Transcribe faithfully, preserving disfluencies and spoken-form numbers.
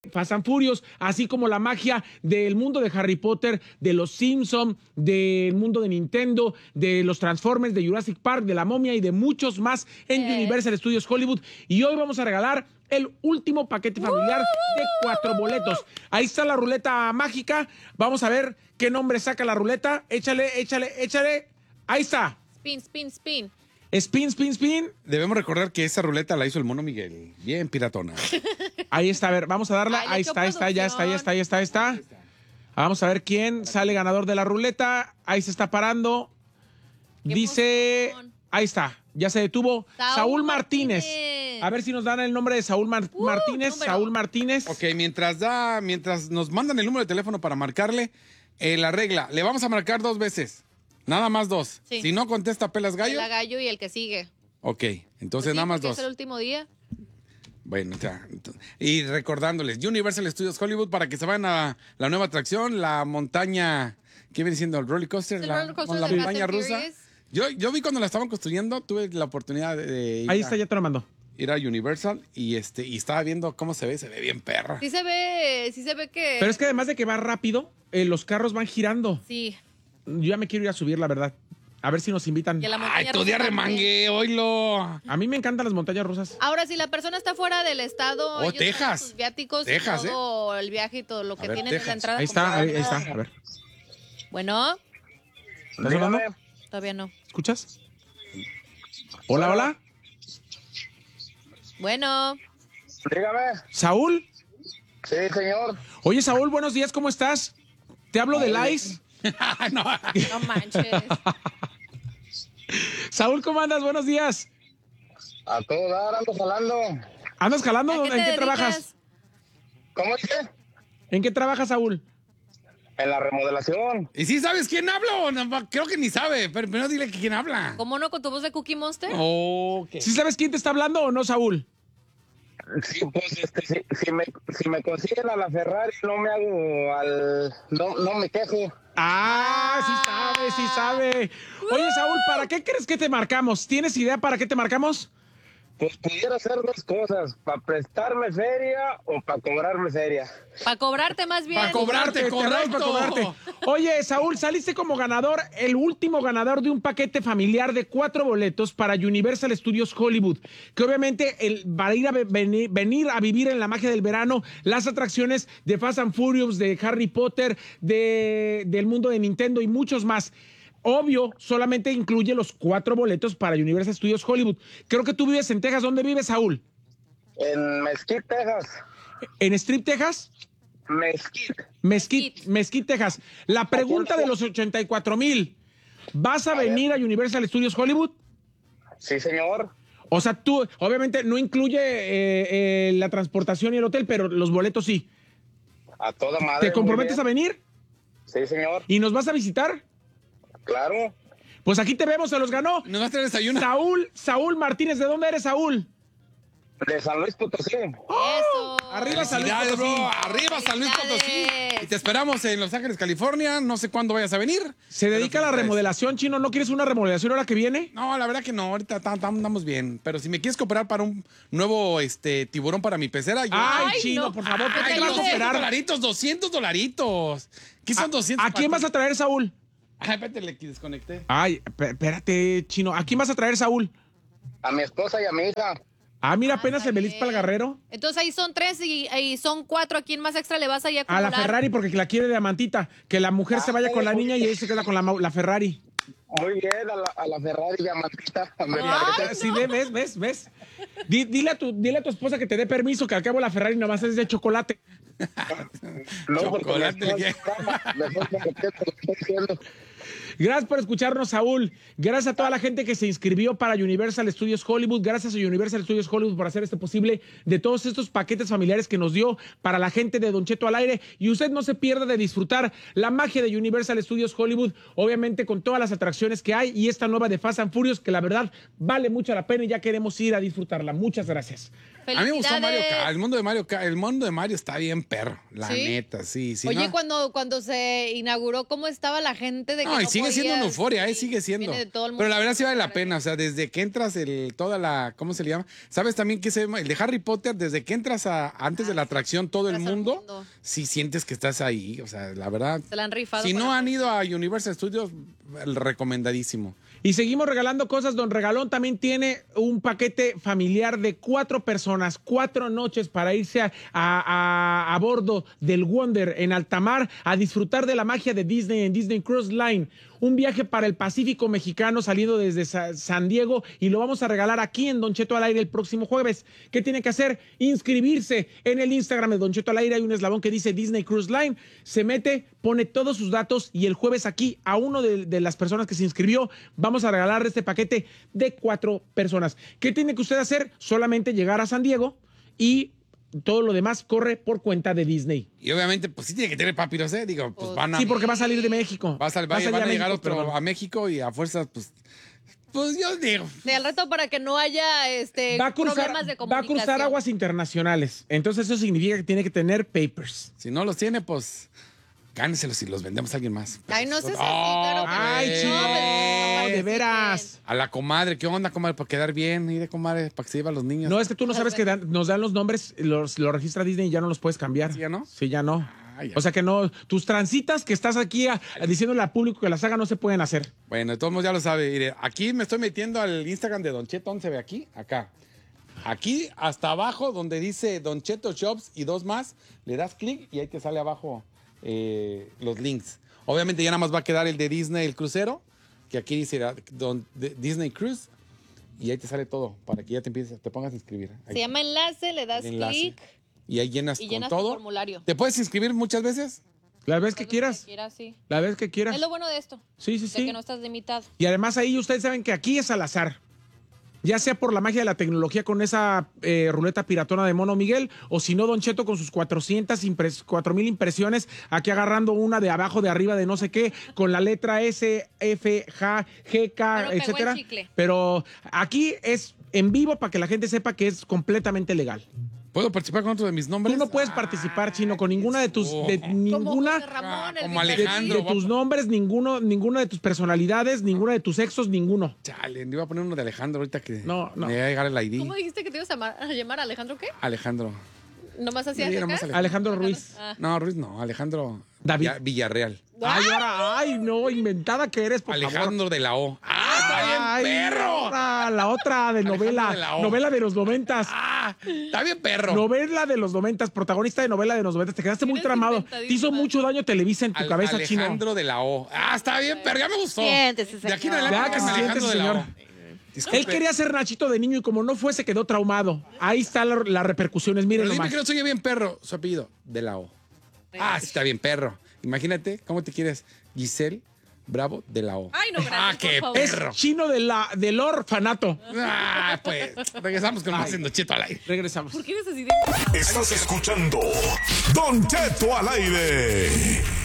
Fast and Furious, así como la magia del mundo de Harry Potter, de los Simpson, del mundo de Nintendo, de los Transformers, de Jurassic Park, de La Momia y de muchos más en yes. Universal Studios Hollywood. Y hoy vamos a regalar el último paquete familiar de cuatro boletos. Ahí está la ruleta mágica. Vamos a ver qué nombre saca la ruleta. Échale, échale, échale. Ahí está. Spin, spin, spin. Spin, spin, spin. Debemos recordar que esa ruleta la hizo el mono Miguel. Bien piratona. Ahí está, a ver, vamos a darla. Ay, ahí está, ahí está, ya está, ya está, ya está, ya está. Vamos a ver quién sale ganador de la ruleta. Ahí se está parando. Dice, emoción. Ahí está, ya se detuvo. Saúl, Saúl Martínez. Martínez. A ver si nos dan el nombre de Saúl Mar uh, Martínez. Número. Saúl Martínez. Ok, mientras da, mientras nos mandan el número de teléfono para marcarle, eh, la regla, le vamos a marcar dos veces. Nada más dos. Sí. Si no contesta, pelas gallo. Pela gallo y el que sigue. Ok, entonces pues sí, nada más dos. Es el último día. Bueno, ya. Y recordándoles, Universal Studios Hollywood para que se vayan a la nueva atracción, la montaña, ¿qué viene siendo? El roller coaster, el la, roller coaster la de montaña rusa. Yo, yo vi cuando la estaban construyendo, tuve la oportunidad de, de ir Ahí está, a, ya te lo mandó. Ir a Universal y este y estaba viendo cómo se ve, se ve bien perra. Sí se ve, sí se ve que... Pero es que además de que va rápido, eh, los carros van girando. Sí. Yo ya me quiero ir a subir, la verdad. A ver si nos invitan. Ay, tu día remangue, oílo. A mí me encantan las montañas rusas. Ahora, si la persona está fuera del estado... O Texas. Sus viáticos Texas, y todo ¿eh? el viaje y todo lo que ver, tienen Texas. en la entrada. Ahí está, ahí, ahí está, a ver. Bueno. ¿Estás hablando? Todavía no. ¿Escuchas? Hola, hola. Bueno. Dígame. ¿Saúl? Sí, señor. Oye, Saúl, buenos días, ¿cómo estás? Te hablo de Lice. no. no manches. Saúl, ¿cómo andas? Buenos días. A todo dar, ando jalando. ¿Andas jalando? ¿En qué, ¿En qué trabajas? ¿Cómo dice? ¿En qué trabajas, Saúl? En la remodelación. ¿Y si sabes quién habla o no? Creo que ni sabe, pero primero dile que quién habla. ¿Cómo no con tu voz de Cookie Monster? Oh, okay. ¿Sí sabes quién te está hablando o no, Saúl? Sí, pues este, si, si, me, si me consiguen a la Ferrari, no me hago al... No, no me quejo. Ah, sí sabe, sí sabe. Oye, Saúl, ¿para qué crees que te marcamos? ¿Tienes idea para qué te marcamos? Pues pudiera hacer dos cosas, para prestarme feria o para cobrarme feria. Para cobrarte más bien. Para cobrarte, correcto. Para cobrarte. Oye, Saúl, saliste como ganador, el último ganador de un paquete familiar de cuatro boletos para Universal Studios Hollywood, que obviamente el, va a ir a venir, venir a vivir en la magia del verano, las atracciones de Fast and Furious, de Harry Potter, de, del mundo de Nintendo y muchos más. Obvio, solamente incluye los cuatro boletos para Universal Studios Hollywood. Creo que tú vives en Texas. ¿Dónde vives, Saúl? En Mesquite, Texas. ¿En Strip, Texas? Mesquite. Mesquite, Mesquite, Texas. La pregunta de los ochenta y cuatro mil. ¿Vas a, a venir ver. a Universal Studios Hollywood? Sí, señor. O sea, tú, obviamente, no incluye eh, eh, la transportación y el hotel, pero los boletos sí. A toda madre. ¿Te comprometes a venir? Sí, señor. ¿Y nos vas a visitar? Claro. Pues aquí te vemos, se los ganó. ¿Nos vas a traer desayuno? Saúl, Saúl Martínez, ¿de dónde eres, Saúl? De San Luis Potosí. ¡Oh! Eso. Arriba San Luis Potosí. Bro. Arriba San Luis Potosí. Y te esperamos en Los Ángeles, California. No sé cuándo vayas a venir. ¿Se dedica a la remodelación, Chino? ¿No quieres una remodelación ahora que viene? No, la verdad que no. Ahorita andamos bien. Pero si me quieres cooperar para un nuevo este, tiburón para mi pecera... Yo... ¡Ay, Ay Chino, no. por favor! Ay, ¿Qué vas a doscientos esperar? dolaritos, doscientos dolaritos. ¿Qué son ¿A, doscientos? ¿A quién vas a traer, Saúl? Ay, espérate, le desconecté. Ay, espérate, Chino. ¿A quién vas a traer, Saúl? A mi esposa y a mi hija. Ah, mira, Ah, apenas el Belis para el Guerrero. Entonces ahí son tres y, y son cuatro. ¿A quién más extra le vas a ir a A acumular? la Ferrari porque la quiere diamantita. Que la mujer Ah, se vaya con la muy niña y él se queda con la, la Ferrari. Muy bien, a la, a la Ferrari diamantita. Me Ay, parece. Sí, ves, ves, ves, ves. Di- dile, a tu, dile a tu esposa que te dé permiso, que al cabo la Ferrari nomás es de chocolate. No, porque Chocolate, me- ¿qué? mejor que me quede con lo que estoy diciendo. Gracias por escucharnos, Saúl. Gracias a toda la gente que se inscribió para Universal Studios Hollywood. Gracias a Universal Studios Hollywood por hacer esto posible, de todos estos paquetes familiares que nos dio para la gente de Don Cheto al aire. Y usted no se pierda de disfrutar la magia de Universal Studios Hollywood, obviamente con todas las atracciones que hay y esta nueva de Fast and Furious, que la verdad vale mucho la pena y ya queremos ir a disfrutarla. Muchas gracias. A mí me gustó Mario Felicidades. Kart. El mundo de Mario Kart, el mundo de Mario está bien perro. La ¿Sí? neta, sí, sí. Oye, ¿no? cuando, cuando se inauguró, ¿cómo estaba la gente? De que No, y no sigue siendo una podías? euforia, ¿eh? Sí, Sigue siendo. viene de todo el mundo. Pero la verdad sí vale la pena. O sea, desde que entras, el, toda la. ¿Cómo se le llama? ¿Sabes también qué se llama? El de Harry Potter, desde que entras a, antes de la atracción, todo el Entras al mundo, mundo. sí sientes que estás ahí. O sea, la verdad. Se la han rifado. Si con no la han gente. ido a Universal Studios, el recomendadísimo. Y seguimos regalando cosas. Don Regalón también tiene un paquete familiar de cuatro personas, cuatro noches para irse a, a- a- a bordo del Wonder en alta mar a disfrutar de la magia de Disney en Disney Cruise Line. Un viaje para el Pacífico mexicano saliendo desde Sa- San Diego y lo vamos a regalar aquí en Don Cheto al Aire el próximo jueves. ¿Qué tiene que hacer? Inscribirse en el Instagram de Don Cheto al Aire. Hay un eslabón que dice Disney Cruise Line. Se mete, pone todos sus datos y el jueves aquí a uno de, de las personas que se inscribió vamos a regalar este paquete de cuatro personas. ¿Qué tiene que usted hacer? Solamente llegar a San Diego y todo lo demás corre por cuenta de Disney. Y obviamente, pues sí tiene que tener papiros, ¿eh? Digo, pues Pues van a. Sí, porque va a salir de México. Va a, sal- va- Va a salir van a a llegar México, otro perdón. a México y a fuerzas, pues. Pues yo digo. Sí, al rato para que no haya este, Va a, cruzar, problemas de va a comunicación. cruzar aguas internacionales. Entonces eso significa que tiene que tener papers. Si no los tiene, pues. Gáneselos y los vendemos a alguien más. Ay, no seas así, Oh, claro. que no. Ay, pues, chido. No, pues, De sí, veras. A la comadre, ¿qué onda, comadre? Para quedar bien, y de comadre, para que se lleve a los niños. No, es que tú no sabes que dan- nos dan los nombres, los, los registra Disney y ya no los puedes cambiar. ¿Sí, ya no? Sí, ya no. Ah, ya. O sea que no, tus transitas que estás aquí a- a diciéndole al público que las haga no se pueden hacer. Bueno, de todos modos ya lo sabe. Mire, aquí me estoy metiendo al Instagram de Don Cheto. ¿Dónde se ve aquí? Acá. Aquí hasta abajo, donde dice Don Cheto Shops y dos más, le das clic y ahí te sale abajo eh, los links. Obviamente ya nada más va a quedar el de Disney, el crucero, que aquí dice ah, don, de- Disney Cruise, y ahí te sale todo para que ya te empieces, te pongas a inscribir. Ahí Se llama enlace, le das el enlace. clic Y ahí llenas y con llenas tu todo. formulario. ¿Te puedes inscribir muchas veces? La vez que quieras. Quieras, sí. La vez que quieras. Es lo bueno de esto. Sí, sí, De sí. que no estás limitado. Y además ahí ustedes saben que aquí es al azar. Ya sea por la magia de la tecnología con esa eh, ruleta piratona de Mono Miguel, o si no, Don Cheto con sus cuatrocientas impres- cuatro mil impresiones, aquí agarrando una de abajo, de arriba, de no sé qué, con la letra S, F, G, G, K, Pero pegó el etcétera. chicle. Pero aquí es en vivo para que la gente sepa que es completamente legal. ¿Puedo participar con otro de mis nombres? Tú no puedes participar, Chino, con ninguna de tus, de Como ninguna José Ramón, el como Villanueva. de, Alejandro. de tus nombres, ninguno, ninguna de tus personalidades, ninguna de tus sexos, ninguno. Chale, le iba a poner uno de Alejandro ahorita que No, no. me iba a llegar el I D. ¿Cómo dijiste que te ibas a llamar, a llamar Alejandro qué? Alejandro. ¿Nomás hacías Sí, acá? nomás Alejandro. Alejandro Ruiz. Ah. No, Ruiz no, Alejandro David. Villa- Villarreal. Ay, ahora, ay, no, inventada que eres, por Alejandro de la O. ¡Ah, está favor. bien, Ay, perro! otra, la otra de Alejandro novela, de la O. novela de los noventas. ¡Ah, está bien, perro! Novela de los noventas, protagonista de novela de los noventas. Te quedaste muy Eres tramado. Te inventadísima. hizo mucho daño Televisa en tu Al- cabeza, Alejandro Chino. de la O. ¡Ah, está bien, perro! Ya me gustó. Siéntese, De aquí en señor. adelante, Ya que dígame se Alejandro siente, de la O. señor. Disculpe. Él quería ser Nachito de niño y como no fue, se quedó traumado. Ahí están la- las repercusiones, miren Pero dime nomás. que no soy bien, perro. Su apellido, de la O. Ah, sí, está bien, perro. Imagínate, ¿cómo te quieres? Giselle Bravo de la O. Ay, no, gracias, Ah, por qué favor. Es perro. Chino de la, del orfanato. Ah, pues, regresamos con más haciendo Cheto al aire. Regresamos. ¿Por qué eres así de... Estás escuchando Don Cheto al aire.